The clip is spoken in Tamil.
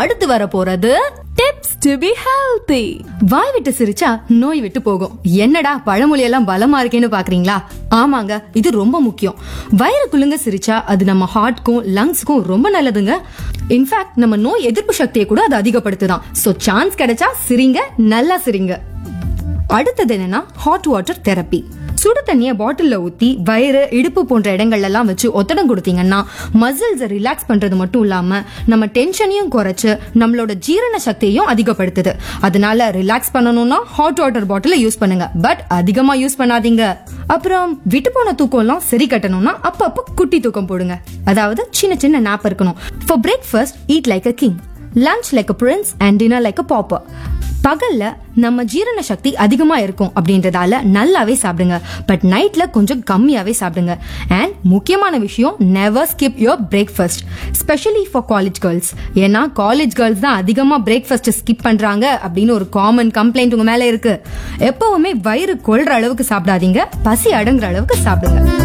அடுத்து வர போறது டிப்ஸ் டு பி ஹெல்தி. வாய் விட்டு சிரிச்சா நோய் விட்டு போகும். என்னடா பழமொழி எல்லாம் பலமா இருக்கேன்னு பாக்குறீங்களா? ஆமாங்க, இது ரொம்ப முக்கியம். வயிறு குலுங்க சிரிச்சா அது நம்ம ஹார்ட்க்கும் லங்ஸ்க்கும் ரொம்ப நல்லதுங்க. இன்ஃபேக்ட் நம்ம நோய் எதிர்ப்பு சக்தியை கூட அது அதிகப்படுத்துதான். சோ சான்ஸ் கிடைச்சா சிரிங்க, நல்லா சிரிங்க. அடுத்தது என்னன்னா ஹாட் வாட்டர் தெரப்பி. சுடு தண்ணிய பாட்டில்ல ஊத்தி வயிறு, இடுப்பு போன்ற இடங்கள்ல எல்லாம் வச்சு ஒத்தடம் கொடுத்தீங்கன்னா மசில்ஸ் ரிலாக்ஸ் பண்றது மட்டும் இல்லாம நம்ம டென்ஷனையும் குறைச்சு நம்மளோட ஜீரண சக்தியையும் அதிகப்படுத்துது. அதனால ரிலாக்ஸ் பண்ணணும்னா ஹாட் வாட்டர் பாட்டில யூஸ் பண்ணுங்க, பட் அதிகமா யூஸ் பண்ணாதீங்க. அப்புறம் விட்டு போன தூக்கம் எல்லாம் சரி கட்டணும்னா அப்பப்போ குட்டி தூக்கம் போடுங்க. அதாவது சின்ன சின்ன நாப் இருக்கணும். For breakfast, eat like a king. Lunch like a prince and dinner like a pauper. பகல்ல நம்ம ஜீரண சக்தி அதிகமா இருக்கும் அப்படின்றதால நல்லாவே சாப்பிடுங்க, பட் நைட்ல கொஞ்சம் கம்மியாவே சாப்பிடுங்க. அண்ட் முக்கியமான விஷயம், never skip your breakfast, specially for college girls. ஏன்னா காலேஜ் கேர்ள்ஸ் தான் அதிகமா பிரேக்ஃபாஸ்ட் ஸ்கிப் பண்றாங்க அப்படின்னு ஒரு காமன் கம்ப்ளைண்ட் உங்க மேல இருக்கு. எப்பவுமே வயிறு கொள்ற அளவுக்கு சாப்பிடாதீங்க, பசி அடங்குற அளவுக்கு சாப்பிடுங்க.